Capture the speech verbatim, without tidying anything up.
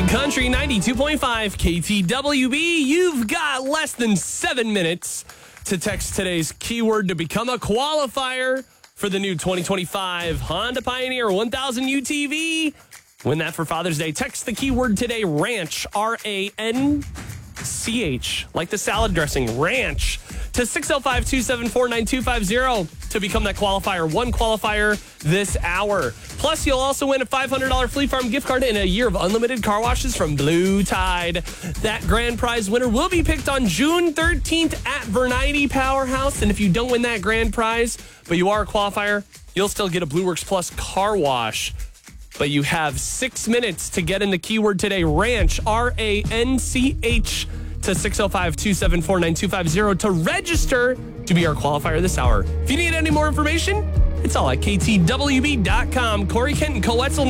Country ninety-two point five K T W B. You've got less than seven minutes to text today's keyword to become a qualifier for the new twenty twenty-five Honda Pioneer one thousand U T V. Win that for Father's Day. Text the keyword today, ranch, R A N C H, like the salad dressing, ranch, to six oh five, two seven four, nine two five zero to become that qualifier. One qualifier this hour. Plus, you'll also win a five hundred dollars Fleet Farm gift card and a year of unlimited car washes from Blue Tide. That grand prize winner will be picked on June thirteenth at Vernity Powerhouse. And if you don't win that grand prize, but you are a qualifier, you'll still get a Blue Works Plus car wash. But you have six minutes to get in the keyword today, ranch, R A N C H, to six oh five, two seven four, nine two five zero to register to be our qualifier this hour. If you need any more information, it's all at K T W B dot com. Corey Kent and Cole Wetzel